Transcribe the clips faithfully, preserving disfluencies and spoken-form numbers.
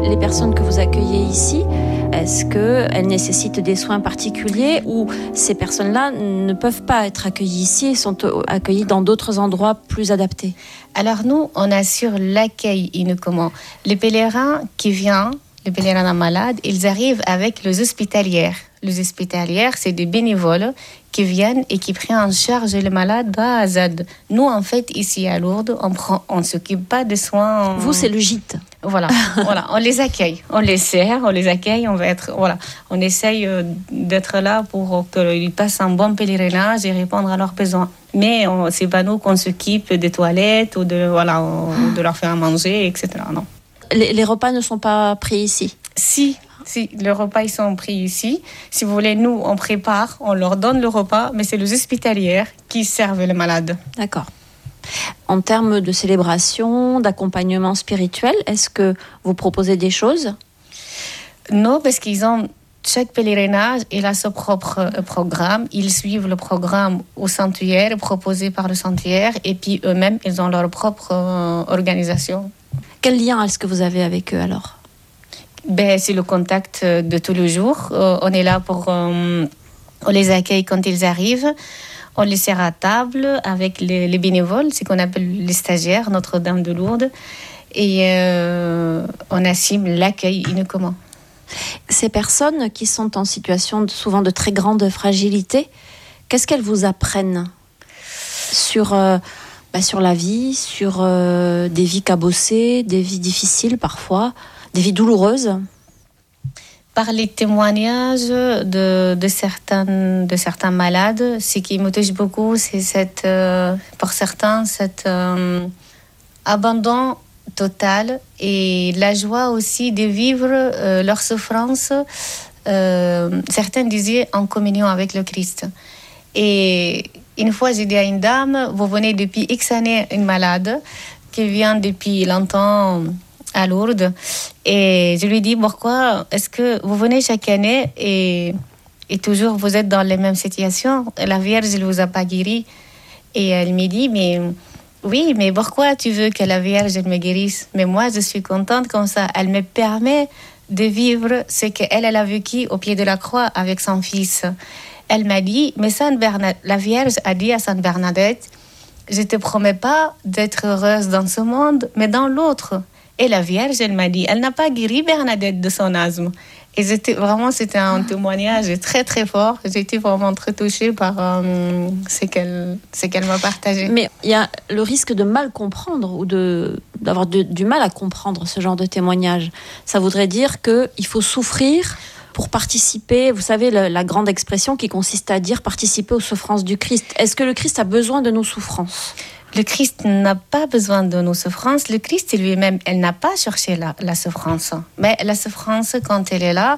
Les personnes que vous accueillez ici, est-ce qu'elles nécessitent des soins particuliers ou ces personnes-là ne peuvent pas être accueillies ici et sont accueillies dans d'autres endroits plus adaptés? Alors nous, on assure l'accueil uniquement. Les pèlerins qui viennent, les pèlerins malades, ils arrivent avec les hospitalières. Les hospitalières, c'est des bénévoles qui viennent et qui prennent en charge les malades d'A à Z. Nous, en fait, ici à Lourdes, on prend, on s'occupe pas des soins. Vous, c'est le gîte. Voilà, voilà, on les accueille, on les sert, on les accueille, on va être, voilà, on essaye d'être là pour qu'ils passent un bon pèlerinage et répondre à leurs besoins. Mais on, c'est pas nous qu'on s'occupe des toilettes ou de, voilà, ou de leur faire manger, et cetera. Non. Les, les repas ne sont pas pris ici? Si. Si, les repas, ils sont pris ici. Si vous voulez, nous, on prépare, on leur donne le repas, mais c'est les hospitalières qui servent les malades. D'accord. En termes de célébration, d'accompagnement spirituel, est-ce que vous proposez des choses? Non, parce qu'ils ont... Chaque pèlerinage, il a son propre programme. Ils suivent le programme au sanctuaire, proposé par le sanctuaire, et puis eux-mêmes, ils ont leur propre euh, organisation. Quel lien est-ce que vous avez avec eux alors? Ben, c'est le contact de tous les jours. Euh, on est là pour... Euh, on les accueille quand ils arrivent. On les sert à table avec les, les bénévoles, c'est ce qu'on appelle les stagiaires, Notre-Dame de Lourdes. Et euh, on assume l'accueil uniquement. Ces personnes qui sont en situation de, souvent de très grande fragilité, qu'est-ce qu'elles vous apprennent sur, euh, bah, sur la vie, sur euh, des vies cabossées, des vies difficiles parfois, des vies douloureuses? Par les témoignages de, de, certains, de certains malades, ce qui me touche beaucoup, c'est cette, euh, pour certains, cet euh, abandon total et la joie aussi de vivre euh, leur souffrance. Euh, certains disaient en communion avec le Christ. Et une fois, j'ai dit à une dame, vous venez depuis X années, une malade qui vient depuis longtemps à Lourdes. Et je lui dis, pourquoi est-ce que vous venez chaque année et, et toujours vous êtes dans les mêmes situations? La Vierge ne vous a pas guéri. Et elle me dit, mais oui, mais pourquoi tu veux que la Vierge me guérisse? Mais moi, je suis contente comme ça. Elle me permet de vivre ce qu'elle elle a vécu au pied de la croix avec son fils. Elle m'a dit, mais Sainte Bernadette, la Vierge a dit à Sainte Bernadette, je ne te promets pas d'être heureuse dans ce monde, mais dans l'autre. Et la Vierge, elle m'a dit, elle n'a pas guéri Bernadette de son asthme. Et j'étais, vraiment, c'était un témoignage très, très fort. J'ai été vraiment très touchée par euh, ce, qu'elle, ce qu'elle m'a partagé. Mais il y a le risque de mal comprendre ou de, d'avoir de, du mal à comprendre ce genre de témoignage. Ça voudrait dire qu'il faut souffrir pour participer, vous savez, la, la grande expression qui consiste à dire participer aux souffrances du Christ. Est-ce que le Christ a besoin de nos souffrances ? Le Christ n'a pas besoin de nos souffrances. Le Christ lui-même, elle n'a pas cherché la, la souffrance. Mais la souffrance, quand elle est là,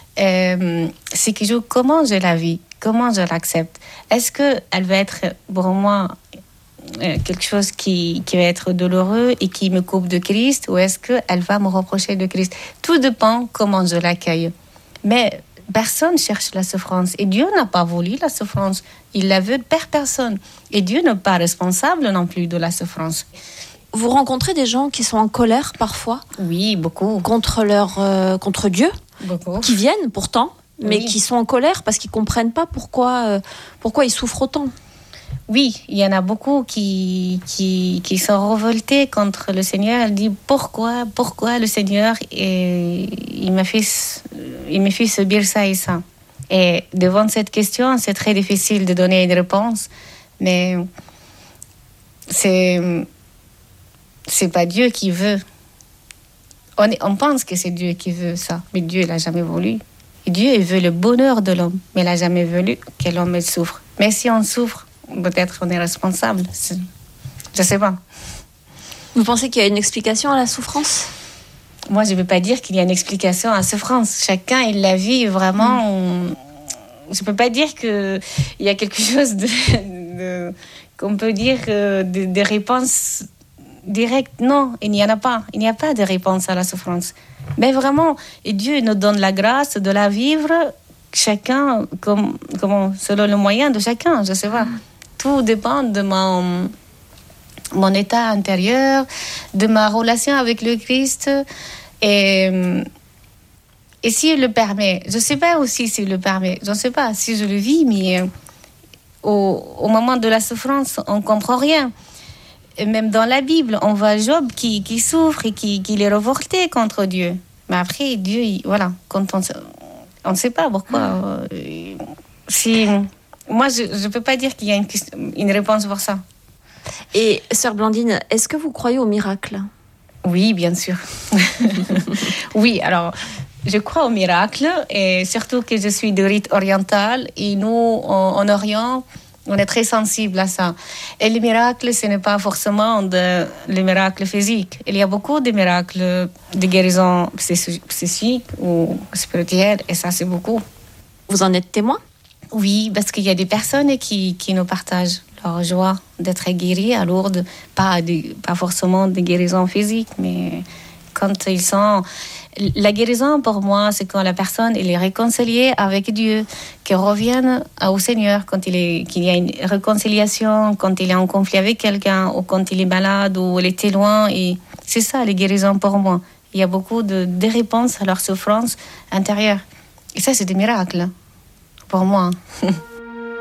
euh, c'est que je, comment je la vis, comment je l'accepte. Est-ce qu'elle va être pour moi euh, quelque chose qui, qui va être douloureux et qui me coupe de Christ, ou est-ce qu'elle va me reprocher de Christ? Tout dépend comment je l'accueille. Mais personne cherche la souffrance. Et Dieu n'a pas voulu la souffrance. Il la veut par personne. Et Dieu n'est pas responsable non plus de la souffrance. Vous rencontrez des gens qui sont en colère parfois? Oui, beaucoup. Contre, leur, euh, contre Dieu? Beaucoup. Qui viennent pourtant, mais oui. qui sont en colère parce qu'ils ne comprennent pas pourquoi, euh, pourquoi ils souffrent autant. Oui, il y en a beaucoup qui, qui, qui sont révoltés contre le Seigneur. Ils disent pourquoi, pourquoi le Seigneur et, il, m'a fait, il m'a fait subir ça et ça. Et devant cette question, c'est très difficile de donner une réponse. Mais c'est, c'est pas Dieu qui veut. On, est, on pense que c'est Dieu qui veut ça, mais Dieu il n'a jamais voulu. Et Dieu il veut le bonheur de l'homme, mais il n'a jamais voulu que l'homme souffre. Mais si on souffre, peut-être on est responsable. C'est... Je ne sais pas. Vous pensez qu'il y a une explication à la souffrance ? Moi, je ne veux pas dire qu'il y a une explication à la souffrance. Chacun, il la vit vraiment... Mmh. Je ne peux pas dire qu'il y a quelque chose de, de, qu'on peut dire de, de réponse directe. Non, il n'y en a pas. Il n'y a pas de réponse à la souffrance. Mais vraiment, et Dieu nous donne la grâce de la vivre, chacun, comme, comme, selon le moyen de chacun, je ne sais pas. Tout dépend de mon, mon état intérieur, de ma relation avec le Christ Et, et s'il le permet, je ne sais pas aussi s'il le permet, je ne sais pas si je le vis, mais au, au moment de la souffrance, on ne comprend rien. Et même dans la Bible, on voit Job qui, qui souffre et qui, qui est révolté contre Dieu. Mais après, Dieu, il, voilà, quand on on ne sait pas pourquoi. Euh, si, moi, je ne peux pas dire qu'il y a une, une réponse pour ça. Et sœur Blandine, est-ce que vous croyez au miracle ? Oui, bien sûr. Oui, alors, je crois au miracle, et surtout que je suis de rite oriental, et nous, en, en Orient, on est très sensible à ça. Et le miracle, ce n'est pas forcément de, le miracle physique. Il y a beaucoup de miracles de guérison psychique ou spirituelle, et ça, c'est beaucoup. Vous en êtes témoin ? Oui, parce qu'il y a des personnes qui, qui nous partagent leur joie d'être guéris à Lourdes. Pas, de, pas forcément de guérison physique, mais quand ils sont... La guérison, pour moi, c'est quand la personne elle est réconciliée avec Dieu, qu'elle revienne au Seigneur, quand il, est, qu'il y a une réconciliation, quand il est en conflit avec quelqu'un, ou quand il est malade, ou il était loin. Et c'est ça, la guérison pour moi. Il y a beaucoup de, de réponses à leur souffrance intérieure. Et ça, c'est des miracles, pour moi.